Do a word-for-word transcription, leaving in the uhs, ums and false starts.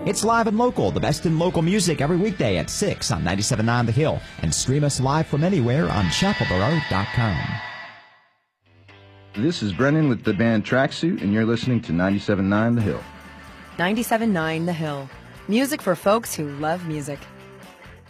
It's Live and Local, the best in local music every weekday at six on ninety-seven point nine The Hill. And stream us live from anywhere on chapelboro dot com. This is Brennan with the band Tracksuit, and you're listening to ninety-seven point nine The Hill. ninety-seven point nine The Hill. Music for folks who love music.